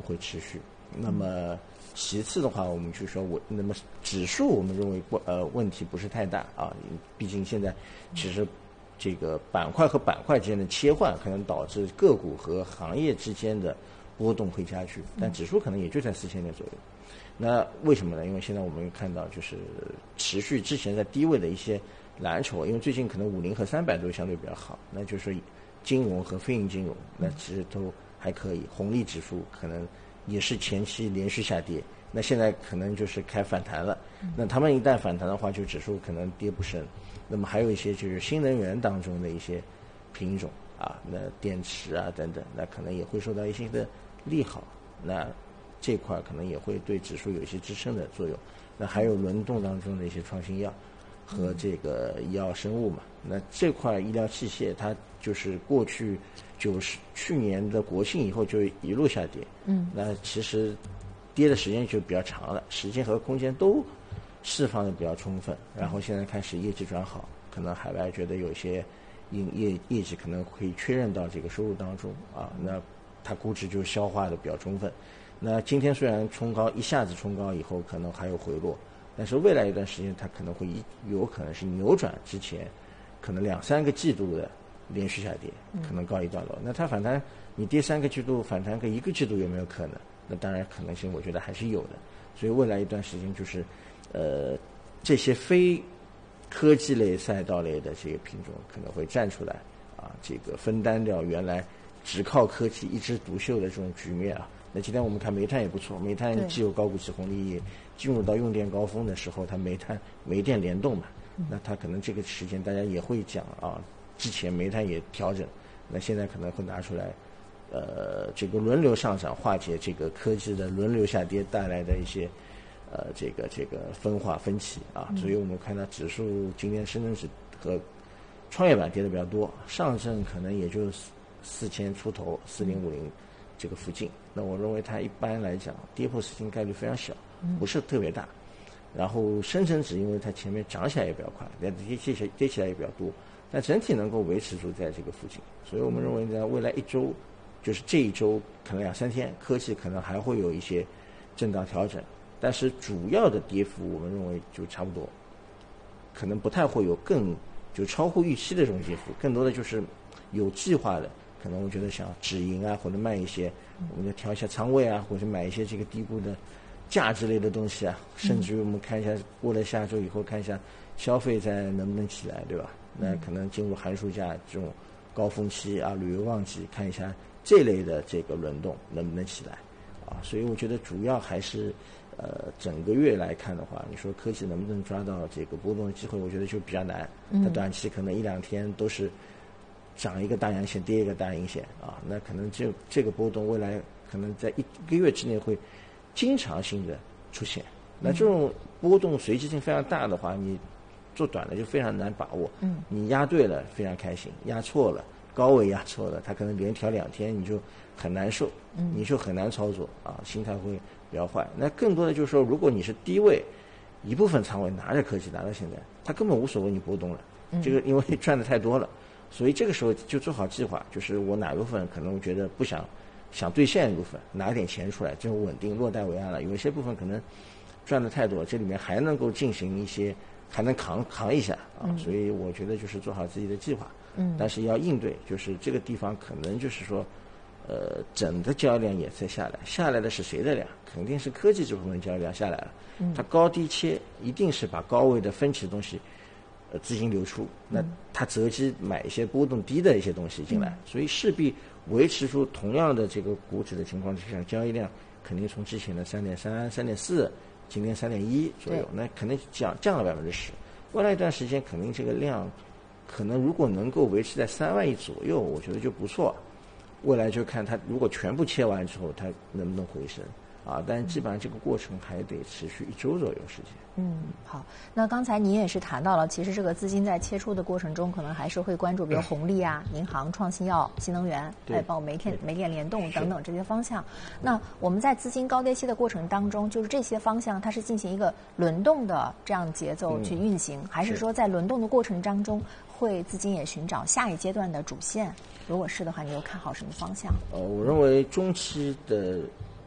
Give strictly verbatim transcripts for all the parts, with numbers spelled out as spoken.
会持续。那么其次的话，我们就说我那么指数我们认为呃问题不是太大啊，毕竟现在其实这个板块和板块之间的切换可能导致个股和行业之间的波动会加剧，但指数可能也就在四千点左右。那为什么呢？因为现在我们看到就是持续之前在低位的一些蓝筹，因为最近可能五零和三百都相对比较好，那就是金融和非银金融，那其实都还可以。红利指数可能也是前期连续下跌，那现在可能就是开反弹了。那他们一旦反弹的话，就指数可能跌不深。那么还有一些就是新能源当中的一些品种啊，那电池啊等等，那可能也会受到一些的利好。那这块可能也会对指数有一些支撑的作用。那还有轮动当中的一些创新药和这个医药生物嘛，那这块医疗器械它就是过去就是去年的国庆以后就一路下跌，嗯，那其实跌的时间就比较长了，时间和空间都释放的比较充分，然后现在开始业绩转好，可能海外觉得有些营业业绩可能会确认到这个收入当中啊，那它估值就消化的比较充分。那今天虽然冲高，一下子冲高以后可能还有回落，但是未来一段时间它可能会一有可能是扭转之前可能两三个季度的连续下跌，可能告一段落。那它反弹，你跌三个季度反弹个一个季度有没有可能？那当然可能性我觉得还是有的。所以未来一段时间就是呃这些非科技类赛道类的这个品种可能会站出来啊，这个分担掉原来只靠科技一枝独秀的这种局面啊。那今天我们看煤炭也不错，煤炭既有高股息红利，也进入到用电高峰的时候，它煤炭煤电联动嘛，那它可能这个时间大家也会讲啊，之前煤炭也调整，那现在可能会拿出来，呃，这个轮流上涨，化解这个科技的轮流下跌带来的一些呃这个这个分化分歧啊，所以我们看到指数今天深圳指和创业板跌的比较多，上证可能也就四千出头，四零五零这个附近。那我认为它一般来讲跌破四千概率非常小，不是特别大。然后深成指因为它前面涨起来也比较快，但跌起来跌起来也比较多，但整体能够维持住在这个附近。所以我们认为在未来一周，就是这一周可能两三天，科技可能还会有一些震荡调整，但是主要的跌幅我们认为就差不多，可能不太会有更就超乎预期的这种跌幅，更多的就是有计划的。可能我觉得想止盈啊，或者卖一些，我们就调一下仓位啊，或者买一些这个低估的价值类的东西啊，甚至于我们看一下过了下周以后，看一下消费再能不能起来，对吧？那可能进入寒暑假这种高峰期啊，旅游旺季，看一下这类的这个轮动能不能起来啊。所以我觉得主要还是呃整个月来看的话，你说科技能不能抓到这个波动的机会，我觉得就比较难。它短期可能一两天都是涨一个大阳线，跌一个大阴线啊，那可能这这个波动未来可能在一个月之内会经常性的出现。那这种波动随机性非常大的话，你做短的就非常难把握。嗯，你压对了非常开心，压错了高位压错了，它可能连调两天你就很难受，嗯，你就很难操作啊，心态会比较坏。那更多的就是说，如果你是低位一部分仓位拿着科技拿到现在，它根本无所谓你波动了，这个因为赚的太多了。所以这个时候就做好计划，就是我哪部分可能我觉得不想想兑现一部分，拿点钱出来，这种稳定落袋为安了。有一些部分可能赚的太多，这里面还能够进行一些，还能扛扛一下啊。嗯、所以我觉得就是做好自己的计划，嗯，但是要应对，就是这个地方可能就是说，呃，整个交易量也在下来，下来的是谁的量？肯定是科技这部分交易量下来了，嗯，它高低切一定是把高位的分歧的东西。呃，资金流出，那它择机买一些波动低的一些东西进来，所以势必维持住同样的这个股指的情况之下，交易量肯定从之前的三点三、三点四，今天三点一左右，那肯定降降了百分之十。未来一段时间，肯定这个量，可能如果能够维持在三万亿左右，我觉得就不错。未来就看它如果全部切完之后，它能不能回升。啊，但基本上这个过程还得持续一周左右时间。 嗯，好。那刚才您也是谈到了，其实这个资金在切出的过程中，可能还是会关注，比如红利啊、银行、创新药、新能源，还有包括煤电、煤电联动等等这些方向。那我们在资金高跌期的过程当中，就是这些方向它是进行一个轮动的这样节奏去运行，嗯、还是说在轮动的过程当中，会资金也寻找下一阶段的主线？如果是的话，你又看好什么方向？ 呃，我认为中期的。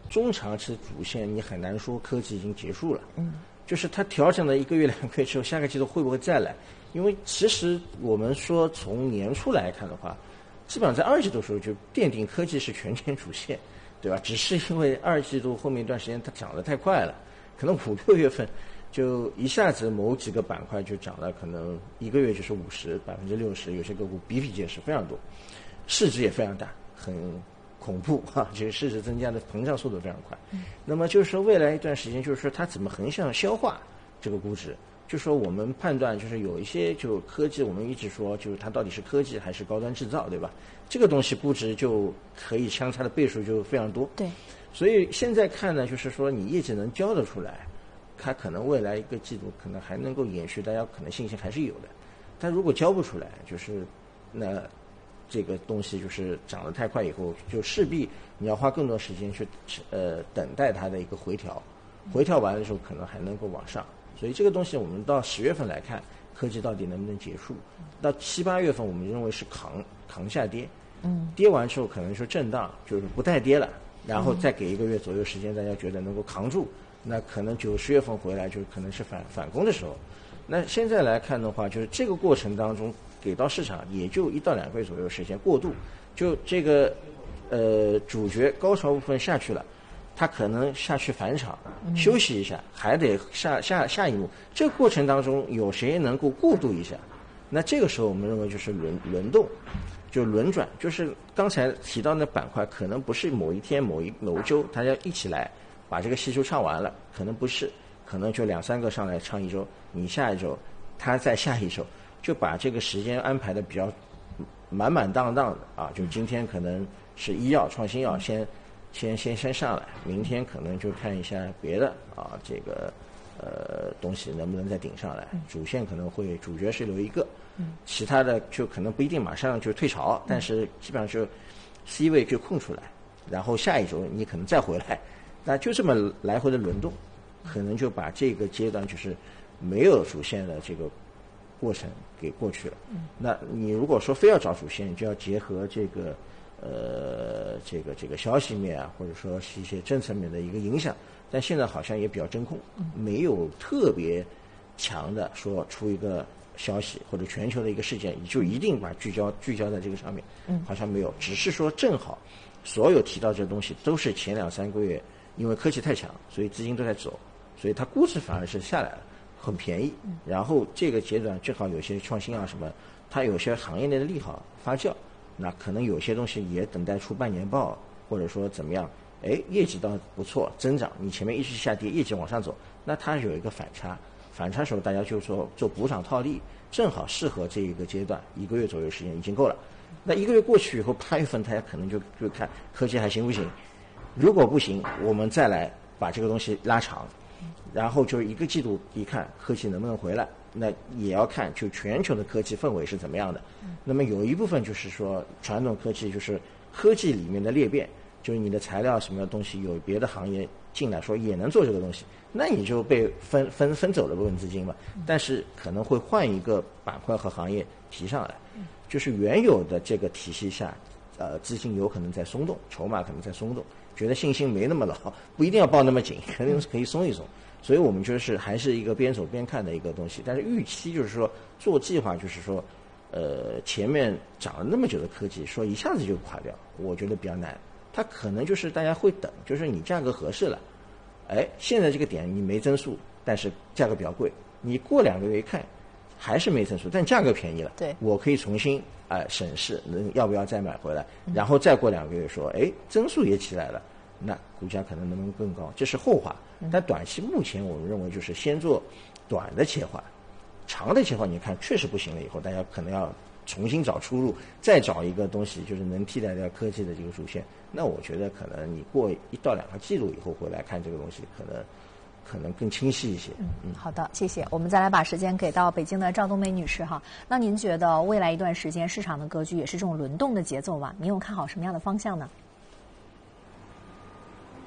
中长期主线你很难说科技已经结束了。嗯，就是它调整了一个月两个月之后，下个季度会不会再来？因为其实我们说从年初来看的话，基本上在二季度的时候就奠定科技是全年主线，对吧？只是因为二季度后面一段时间它涨得太快了，可能五六月份就一下子某几个板块就涨了，可能一个月就是五十百分之六十，有些个股比比皆是，非常多，市值也非常大，很恐怖哈、啊，就是市值增加的膨胀速度非常快。嗯、那么就是说未来一段时间，就是说它怎么横向消化这个估值？就说我们判断，就是有一些就科技，我们一直说就是它到底是科技还是高端制造，对吧？这个东西估值就可以相差的倍数就非常多。 对， 所以现在看呢，就是说你业绩能交得出来，它可能未来一个季度可能还能够延续，大家可能信心还是有的。但如果交不出来，就是那这个东西就是涨得太快以后，就势必你要花更多时间去呃等待它的一个回调，回调完的时候可能还能够往上。所以这个东西我们到十月份来看，科技到底能不能结束？到七八月份我们认为是扛扛下跌，嗯，跌完之后可能说震荡，就是不再跌了，然后再给一个月左右时间，大家觉得能够扛住，那可能九十月份回来就可能是反反攻的时候。那现在来看的话，就是这个过程当中给到市场也就一到两个月左右时间过渡，就这个呃主角高潮部分下去了。他可能下去返场休息一下，还得下下下一幕。这个过程当中，有谁能够过渡一下？那这个时候我们认为就是轮轮动，就轮转，就是刚才提到的板块，可能不是某一天某一某周大家一起来把这个戏就唱完了，可能不是，可能就两三个上来唱一周，你下一周，他再下一周，就把这个时间安排的比较满满当当的啊。就今天可能是医药创新药先。先先先上来，明天可能就看一下别的啊，这个呃东西能不能再顶上来。主线可能会主角是留一个，其他的就可能不一定马上就退潮，但是基本上就 C 位就空出来，然后下一周你可能再回来，那就这么来回的轮动，可能就把这个阶段就是没有主线的这个过程给过去了。那你如果说非要找主线，就要结合这个。呃，这个这个消息面啊，或者说是一些政策面的一个影响，但现在好像也比较真空，没有特别强的说出一个消息或者全球的一个事件，就一定把聚焦聚焦在这个上面，好像没有，只是说正好所有提到这东西都是前两三个月因为科技太强，所以资金都在走，所以它估值反而是下来了，很便宜。然后这个阶段正好有些创新啊什么，它有些行业内的利好发酵。那可能有些东西也等待出半年报，或者说怎么样？哎，业绩倒不错，增长。你前面一直下跌，业绩往上走，那它有一个反差，反差时候大家就说做补涨套利，正好适合这一个阶段，一个月左右时间已经够了。那一个月过去以后，八月份大家可能就就看科技还行不行？如果不行，我们再来把这个东西拉长，然后就一个季度一看科技能不能回来。那也要看就全球的科技氛围是怎么样的。那么有一部分就是说传统科技就是科技里面的裂变，就是你的材料什么东西有别的行业进来说也能做这个东西，那你就被分分分走了部分资金嘛。但是可能会换一个板块和行业提上来，就是原有的这个体系下，呃，资金有可能在松动，筹码可能在松动，觉得信心没那么牢，不一定要抱那么紧，肯定是可以松一松。所以我们就是还是一个边走边看的一个东西，但是预期就是说做计划就是说，呃，前面涨了那么久的科技，说一下子就垮掉，我觉得比较难。它可能就是大家会等，就是你价格合适了，哎，现在这个点你没增速，但是价格比较贵，你过两个月一看还是没增速，但价格便宜了， 对， 我可以重新啊、呃、审视能要不要再买回来，然后再过两个月说，哎，增速也起来了。那股价可能能不能更高，这是后话。但短期目前我们认为就是先做短的切换，长的切换你看确实不行了以后，大家可能要重新找出路，再找一个东西就是能替代掉科技的这个主线。那我觉得可能你过一到两个季度以后回来看这个东西，可能可能更清晰一些。 嗯，好的，谢谢。我们再来把时间给到北京的赵冬梅女士哈。那您觉得未来一段时间市场的格局也是这种轮动的节奏吗？您有看好什么样的方向呢？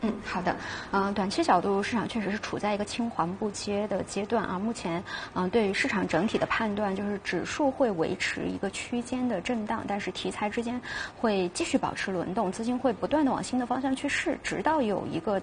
嗯，好的。嗯、呃，短期角度，市场确实是处在一个青黄不接的阶段啊。目前，嗯、呃，对于市场整体的判断，就是指数会维持一个区间的震荡，但是题材之间会继续保持轮动，资金会不断的往新的方向去试，直到有一个